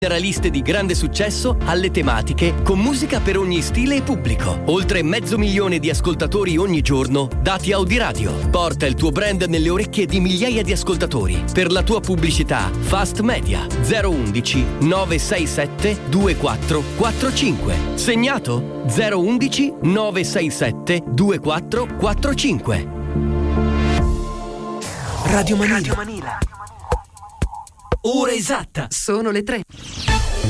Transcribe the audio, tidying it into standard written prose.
Generaliste di grande successo alle tematiche con musica per ogni stile e pubblico. Oltre 500.000 di ascoltatori ogni giorno dati Audiradio. Porta il tuo brand nelle orecchie di migliaia di ascoltatori. Per la tua pubblicità Fast Media 011 967 2445. Segnato 011 967 2445. Radio Manila. Ora esatta. Sono le 3.